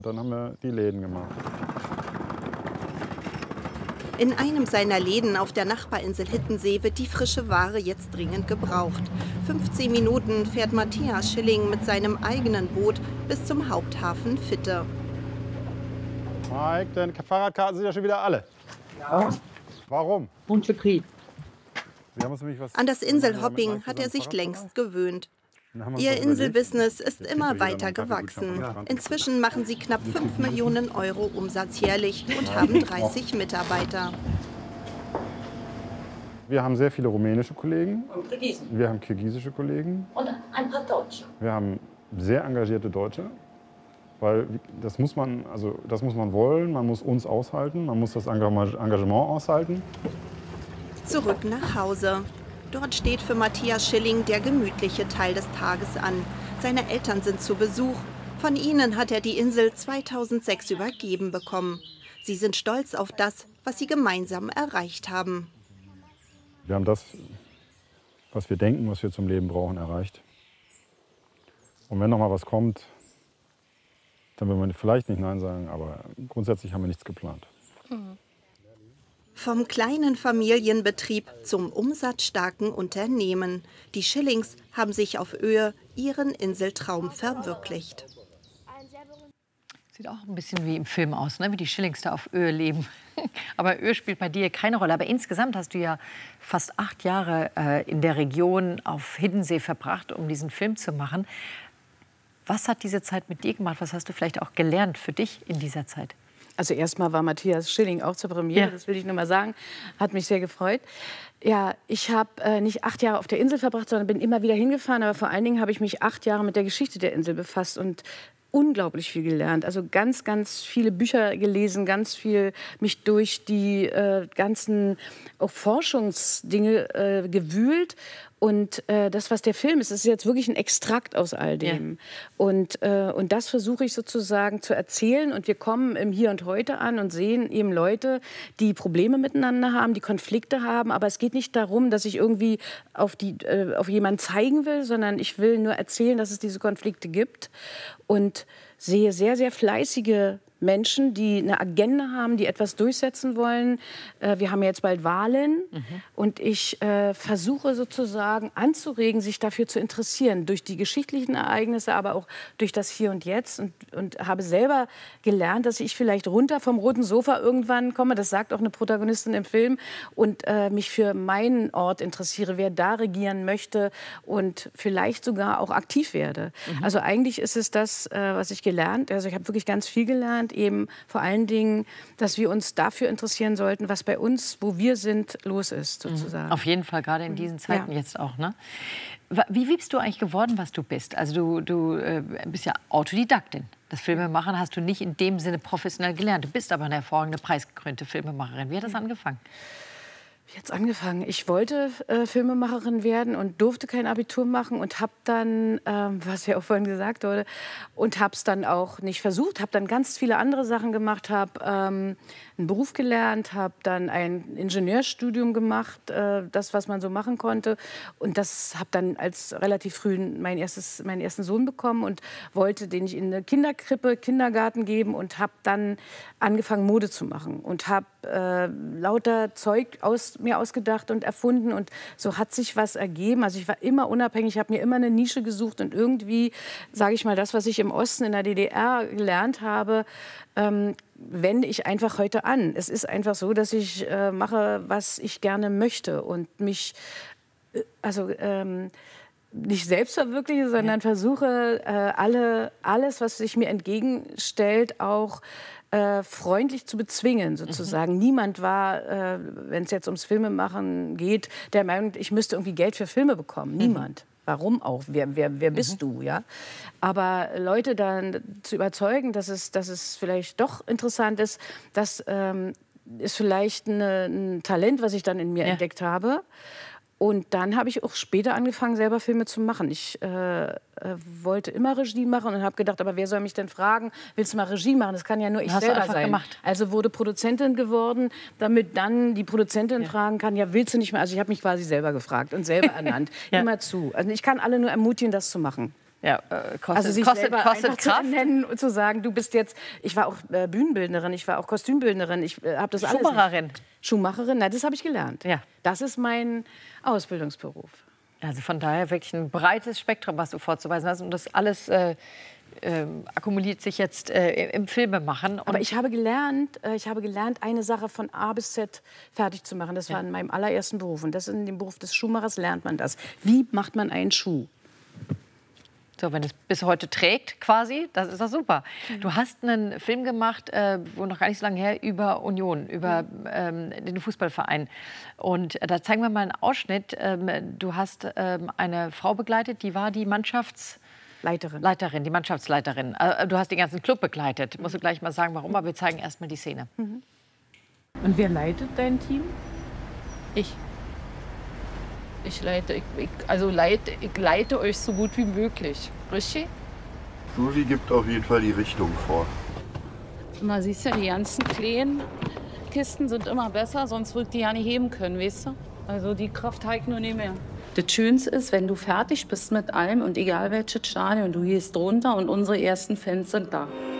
Dann haben wir die Läden gemacht. In einem seiner Läden auf der Nachbarinsel Hittensee wird die frische Ware jetzt dringend gebraucht. 15 Minuten fährt Matthias Schilling mit seinem eigenen Boot bis zum Haupthafen Fitte. Mike, deine Fahrradkarten sind ja schon wieder alle. Ja. Warum? Und Vertrieb. Sie haben uns nämlich was An das Inselhopping hat er sich längst gewöhnt. Ihr Inselbusiness ist immer weiter gewachsen. Inzwischen machen sie knapp 5 Millionen Euro Umsatz jährlich und haben 30 Mitarbeiter. Wir haben sehr viele rumänische Kollegen. Und Kirgisen. Wir haben kirgisische Kollegen. Und ein paar Deutsche. Wir haben sehr engagierte Deutsche. Weil das muss man wollen, man muss uns aushalten, man muss das Engagement aushalten. Zurück nach Hause. Dort steht für Matthias Schilling der gemütliche Teil des Tages an. Seine Eltern sind zu Besuch. Von ihnen hat er die Insel 2006 übergeben bekommen. Sie sind stolz auf das, was sie gemeinsam erreicht haben. Wir haben das, was wir denken, was wir zum Leben brauchen, erreicht. Und wenn noch mal was kommt, dann will man vielleicht nicht Nein sagen, aber grundsätzlich haben wir nichts geplant. Vom kleinen Familienbetrieb zum umsatzstarken Unternehmen. Die Schillings haben sich auf Öhe ihren Inseltraum verwirklicht. Sieht auch ein bisschen wie im Film aus, ne? Wie die Schillings da auf Öhe leben. Aber Öhe spielt bei dir keine Rolle. Aber insgesamt hast du ja fast 8 Jahre in der Region auf Hiddensee verbracht, um diesen Film zu machen. Was hat diese Zeit mit dir gemacht? Was hast du vielleicht auch gelernt für dich in dieser Zeit? Also erstmal war Matthias Schilling auch zur Premiere, das will ich nur mal sagen. Hat mich sehr gefreut. Ja, ich habe nicht 8 Jahre auf der Insel verbracht, sondern bin immer wieder hingefahren. Aber vor allen Dingen habe ich mich 8 Jahre mit der Geschichte der Insel befasst und unglaublich viel gelernt. Also ganz, ganz viele Bücher gelesen, ganz viel mich durch die ganzen auch Forschungsdinge gewühlt. Und das, was der Film ist jetzt wirklich ein Extrakt aus all dem. Ja. Und das versuche ich sozusagen zu erzählen. Und wir kommen im Hier und Heute an und sehen eben Leute, die Probleme miteinander haben, die Konflikte haben. Aber es geht nicht darum, dass ich irgendwie auf jemanden zeigen will, sondern ich will nur erzählen, dass es diese Konflikte gibt. Und sehe sehr, sehr fleißige Menschen, die eine Agenda haben, die etwas durchsetzen wollen. Wir haben jetzt bald Wahlen und ich versuche sozusagen anzuregen, sich dafür zu interessieren, durch die geschichtlichen Ereignisse, aber auch durch das Hier und Jetzt und habe selber gelernt, dass ich vielleicht runter vom roten Sofa irgendwann komme, das sagt auch eine Protagonistin im Film, und mich für meinen Ort interessiere, wer da regieren möchte und vielleicht sogar auch aktiv werde. Also eigentlich ist es das, was ich gelernt, also ich habe wirklich ganz viel gelernt, eben vor allen Dingen, dass wir uns dafür interessieren sollten, was bei uns, wo wir sind, los ist, sozusagen. Auf jeden Fall, gerade in diesen Zeiten jetzt auch, ne? Wie bist du eigentlich geworden, was du bist? Also du bist ja Autodidaktin. Das Filmemachen hast du nicht in dem Sinne professionell gelernt. Du bist aber eine hervorragende, preisgekrönte Filmemacherin. Wie hat das angefangen? Jetzt angefangen. Ich wollte Filmemacherin werden und durfte kein Abitur machen und habe dann, was ja auch vorhin gesagt wurde, und habe es dann auch nicht versucht, habe dann ganz viele andere Sachen gemacht, habe einen Beruf gelernt, habe dann ein Ingenieurstudium gemacht, das, was man so machen konnte, und das habe dann als relativ früh meinen ersten Sohn bekommen und wollte den ich in eine Kinderkrippe, Kindergarten geben und habe dann angefangen, Mode zu machen und habe lauter Zeug mir ausgedacht und erfunden, und so hat sich was ergeben. Also ich war immer unabhängig, ich habe mir immer eine Nische gesucht und irgendwie, sage ich mal, das, was ich im Osten in der DDR gelernt habe, wende ich einfach heute an. Es ist einfach so, dass ich mache, was ich gerne möchte und mich nicht selbst verwirkliche, sondern versuche, alles, was sich mir entgegenstellt, auch freundlich zu bezwingen, sozusagen. Niemand war, wenn es jetzt ums Filmemachen geht, der Meinung, ich müsste irgendwie Geld für Filme bekommen. Niemand. Warum auch? Wer bist du? Ja? Aber Leute dann zu überzeugen, dass es vielleicht doch interessant ist, das ist vielleicht ein Talent, was ich dann in mir entdeckt habe. Und dann habe ich auch später angefangen, selber Filme zu machen. Ich wollte immer Regie machen und habe gedacht, aber wer soll mich denn fragen, willst du mal Regie machen? Das kann ja nur ich selber sein. Gemacht. Also wurde Produzentin geworden, damit dann die Produzentin fragen kann, ja, willst du nicht mehr? Also ich habe mich quasi selber gefragt und selber ernannt. Immer zu. Also ich kann alle nur ermutigen, das zu machen. Ja, Also sich selber einfach zu nennen und zu sagen, du bist jetzt, ich war auch Bühnenbildnerin, ich war auch Kostümbildnerin, ich habe das alles. Schuhmacherin, na, das habe ich gelernt. Ja. Das ist mein Ausbildungsberuf. Also von daher wirklich ein breites Spektrum, was du vorzuweisen hast. Und das alles akkumuliert sich jetzt im Filmemachen. Aber ich habe gelernt, eine Sache von A bis Z fertig zu machen. Das war in meinem allerersten Beruf. Und das in dem Beruf des Schuhmachers lernt man das. Wie macht man einen Schuh? So, wenn es bis heute trägt, quasi, das ist doch super. Du hast einen Film gemacht, wo noch gar nicht so lange her, über Union, über den Fußballverein. Und da zeigen wir mal einen Ausschnitt. Du hast eine Frau begleitet, die war die Mannschaftsleiterin, die Mannschaftsleiterin. Du hast den ganzen Club begleitet. Musst du gleich mal sagen, warum, aber wir zeigen erst mal die Szene. Und wer leitet dein Team? Ich leite euch so gut wie möglich. Richtig? Susi gibt auf jeden Fall die Richtung vor. Na, siehst du, die ganzen kleinen Kisten sind immer besser, sonst wird die ja nicht heben können, weißt du? Also die Kraft habe ich nur nicht mehr. Das Schönste ist, wenn du fertig bist mit allem und egal welches Stadion, du gehst runter und unsere ersten Fans sind da.